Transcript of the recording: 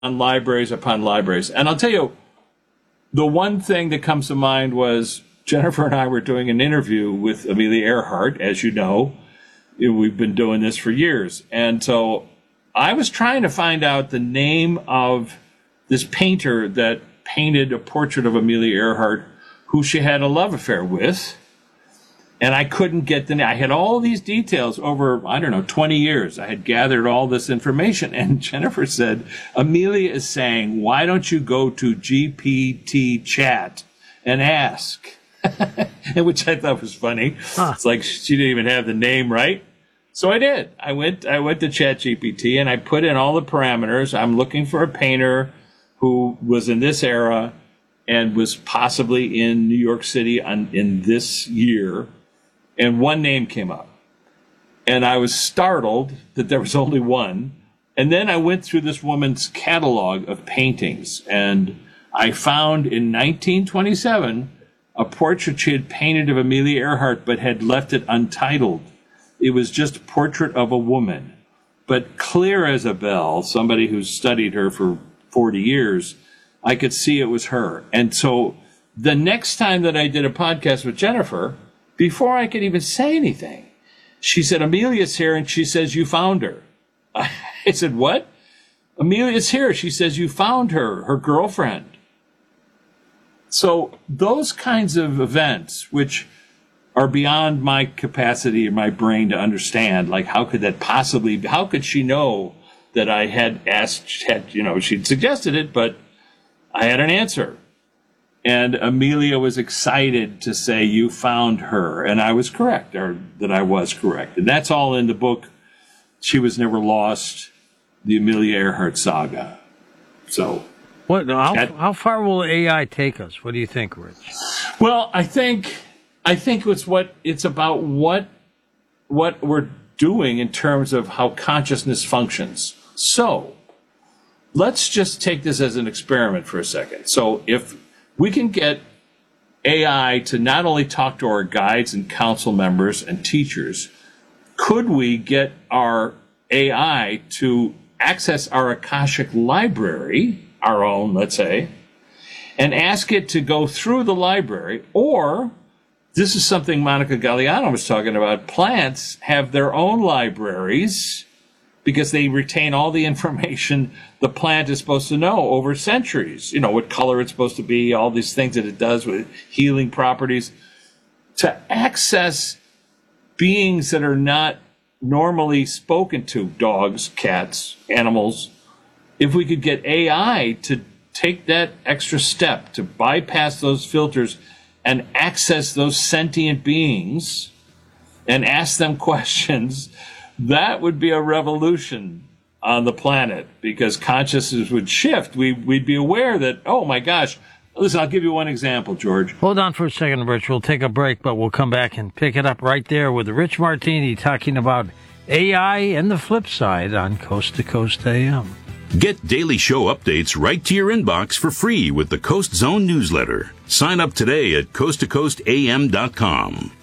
libraries upon libraries. And I'll tell you, the one thing that comes to mind was Jennifer and I were doing an interview with Amelia Earhart, as you know. We've been doing this for years. And so I was trying to find out the name of this painter that painted a portrait of Amelia Earhart, who she had a love affair with. And I couldn't get the name. I had all these details over, 20 years. I had gathered all this information. And Jennifer said, Amelia is saying, why don't you go to GPT chat and ask? Which I thought was funny. Huh. It's like she didn't even have the name right. So I did. I went to ChatGPT and I put in all the parameters. I'm looking for a painter who was in this era and was possibly in New York City in this year. And one name came up. And I was startled that there was only one. And then I went through this woman's catalog of paintings. And I found in 1927 a portrait she had painted of Amelia Earhart, but had left it untitled. It was just a portrait of a woman. But clear as a bell, somebody who studied her for 40 years, I could see it was her. And so the next time that I did a podcast with Jennifer, before I could even say anything, she said, Amelia's here, and she says, you found her. I said, what? Amelia's here. She says, you found her girlfriend. So those kinds of events, which are beyond my capacity or my brain to understand, like how could she know that I had asked, she'd suggested it, but I had an answer. And Amelia was excited to say, you found her. And I was correct, or that I was correct. And that's all in the book, She Was Never Lost, the Amelia Earhart saga. So, how far will AI take us? What do you think, Rich? Well, I think it's about what we're doing in terms of how consciousness functions. So let's just take this as an experiment for a second. So if we can get AI to not only talk to our guides and council members and teachers, could we get our AI to access our Akashic library, our own, let's say, and ask it to go through the library? Or, this is something Monica Galliano was talking about, plants have their own libraries because they retain all the information the plant is supposed to know over centuries. What color it's supposed to be, all these things that it does with healing properties. To access beings that are not normally spoken to, dogs, cats, animals, if we could get AI to take that extra step to bypass those filters and access those sentient beings and ask them questions, that would be a revolution on the planet, because consciousness would shift. We'd be aware that, oh my gosh, listen, I'll give you one example, George. Hold on for a second, Rich. We'll take a break, but we'll come back and pick it up right there with Rich Martini talking about AI and the flip side on Coast to Coast AM. Get daily show updates right to your inbox for free with the Coast Zone newsletter. Sign up today at coasttocoastam.com.